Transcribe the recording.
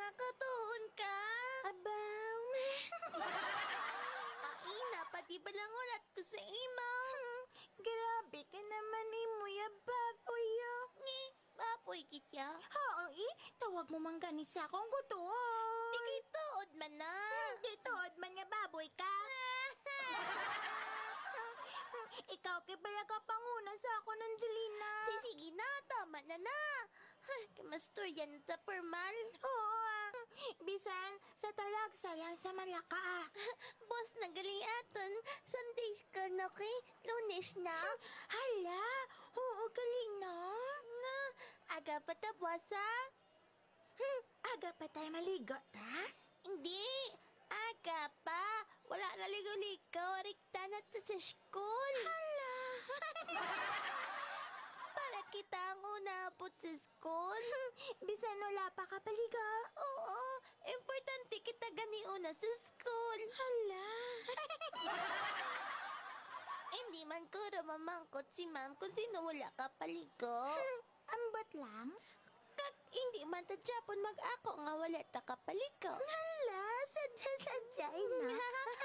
katuon ka. Abaw. Kaina, pati balang ulat ko sa imo. Grabe ka naman ya baboy Ni, baboy kitya. Oo tawag mo man gani sa akong gutuon. Di kay tuod man na. Di tood man nga baboy ka. Ikaw kay bala ka panguna sa ako, Angelina. Sige na, tama na na. Kamastorya na ta formal. Oo bisan sa talag sayang sa malaka. Boss, nagaling aton. Sunday school na kay Lunes na. Hala, oo galing no. Na, aga pa ta, boss, ha? Aga pa tayo maligo ta? Hindi. Aga pa. Wala na ligo-ligo. Rikta na to sa school. Hala. Para kita ang unabot sa school. Bisan wala pa ka paligo. Oo, importante kita gani una sa school. Hala. Hindi man ko mamangkot si ma'am kung sino wala ka paligo. Ambot lang. Kag hindi man ta Japon mag-ako nga wala ta ka paligo. Hala, sadya-sadya na.